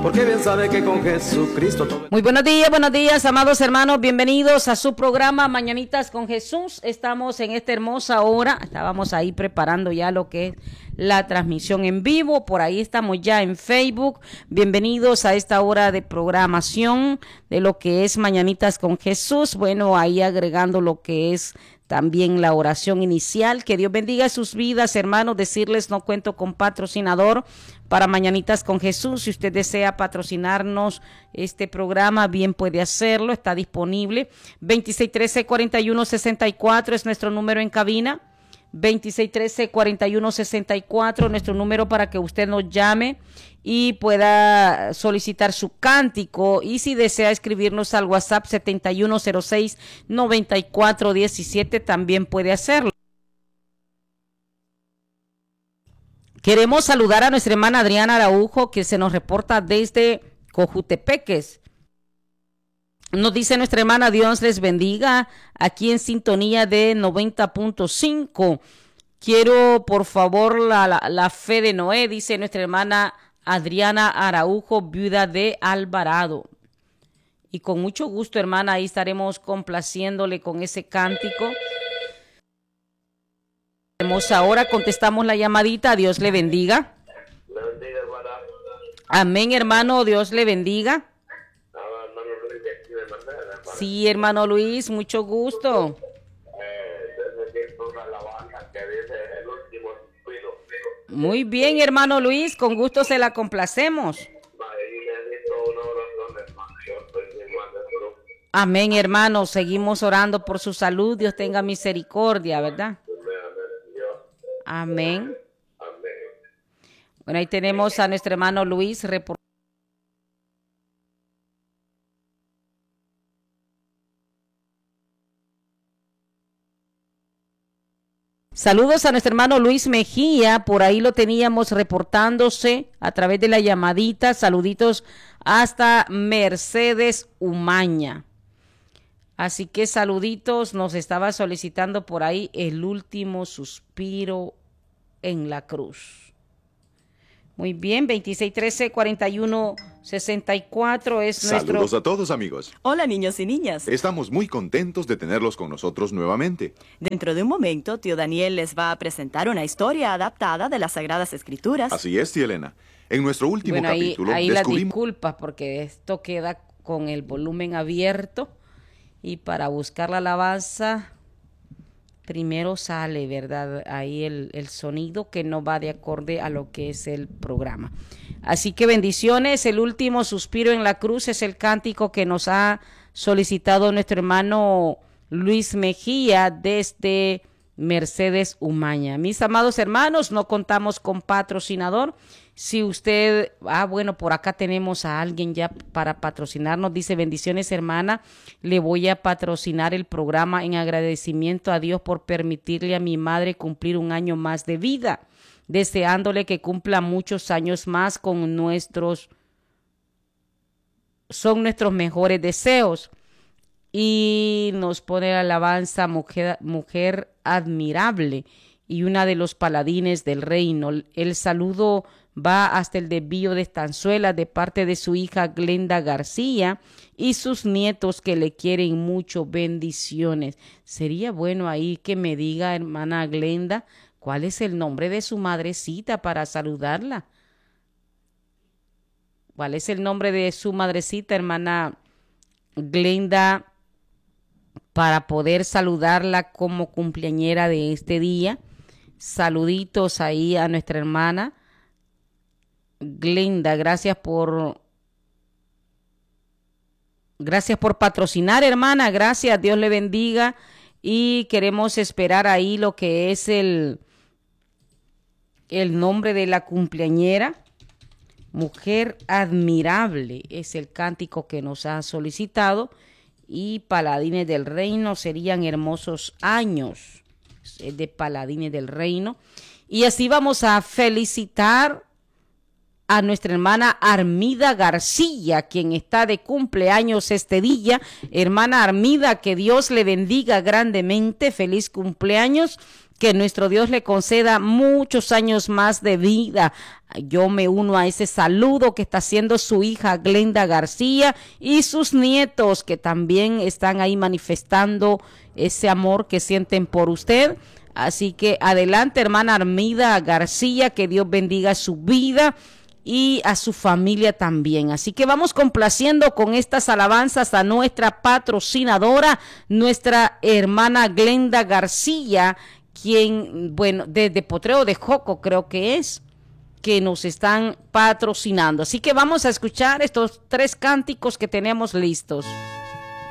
porque bien sabe que con Jesucristo todo... Muy buenos días, amados hermanos, bienvenidos a su programa Mañanitas con Jesús. Estamos en esta hermosa hora, estábamos ahí preparando ya lo que es la transmisión en vivo, por ahí estamos ya en Facebook. Bienvenidos a esta hora de programación de lo que es Mañanitas con Jesús. Bueno, ahí agregando lo que es también la oración inicial. Que Dios bendiga sus vidas, hermanos. Decirles, no cuento con patrocinador para Mañanitas con Jesús. Si usted desea patrocinarnos este programa, bien puede hacerlo, está disponible. 2613-4164 es nuestro número en cabina. 2613-4164, nuestro número para que usted nos llame y pueda solicitar su cántico. Y si desea escribirnos al WhatsApp 7106-9417, también puede hacerlo. Queremos saludar a nuestra hermana Adriana Araujo, que se nos reporta desde Cojutepeques. Nos dice nuestra hermana, Dios les bendiga, aquí en sintonía de 90.5. Quiero, por favor, la fe de Noé, dice nuestra hermana Adriana Araujo, viuda de Alvarado. Y con mucho gusto, hermana, ahí estaremos complaciéndole con ese cántico. Ahora contestamos la llamadita, Dios le bendiga. Le bendiga, hermana. Amén, hermano, Dios le bendiga. Sí, hermano Luis, mucho gusto. Muy bien, hermano Luis, con gusto se la complacemos. Amén, hermano, seguimos orando por su salud, Dios tenga misericordia, ¿verdad? Amén. Bueno, ahí tenemos a nuestro hermano Luis reportando. Saludos a nuestro hermano Luis Mejía, por ahí lo teníamos reportándose a través de la llamadita. Saluditos hasta Mercedes Umaña. Así que saluditos, nos estaba solicitando por ahí el último suspiro en la cruz. Muy bien, 2613-4164 es nuestro... Saludos a todos, amigos. Hola, niños y niñas. Estamos muy contentos de tenerlos con nosotros nuevamente. Dentro de un momento, tío Daniel les va a presentar una historia adaptada de las Sagradas Escrituras. Así es, tía Elena. En nuestro último capítulo ahí descubrimos... las disculpas porque esto queda con el volumen abierto y para buscar la alabanza... Primero sale, ¿verdad? Ahí el sonido que no va de acorde a lo que es el programa. Así que bendiciones. El último suspiro en la cruz es el cántico que nos ha solicitado nuestro hermano Luis Mejía desde Mercedes Umaña. Mis amados hermanos, no contamos con patrocinador. Si usted, bueno, por acá tenemos a alguien ya para patrocinarnos, dice bendiciones hermana, le voy a patrocinar el programa en agradecimiento a Dios por permitirle a mi madre cumplir un año más de vida, deseándole que cumpla muchos años más con son nuestros mejores deseos. Y nos pone la alabanza mujer admirable y una de los paladines del reino. El saludo va hasta el desvío de Estanzuela de parte de su hija Glenda García y sus nietos que le quieren mucho. Bendiciones. Sería bueno ahí que me diga, hermana Glenda, cuál es el nombre de su madrecita para saludarla. ¿Cuál es el nombre de su madrecita, hermana Glenda, para poder saludarla como cumpleañera de este día? Saluditos ahí a nuestra hermana Glenda, gracias por patrocinar, hermana, gracias, Dios le bendiga. Y queremos esperar ahí lo que es el nombre de la cumpleañera. Mujer admirable es el cántico que nos ha solicitado. Y paladines del reino serían hermosos años, es de paladines del reino. Y así vamos a felicitar a nuestra hermana Armida García, quien está de cumpleaños este día. Hermana Armida, que Dios le bendiga grandemente, feliz cumpleaños. que nuestro Dios le conceda muchos años más de vida. Yo me uno a ese saludo que está haciendo su hija Glenda García y sus nietos, que también están ahí manifestando ese amor que sienten por usted. Así que adelante, hermana Armida García, que Dios bendiga su vida y a su familia también. Así que vamos complaciendo con estas alabanzas a nuestra patrocinadora, nuestra hermana Glenda García, quien, bueno, desde Potrero de Joco creo que es, que nos están patrocinando. Así que vamos a escuchar estos 3 cánticos que tenemos listos.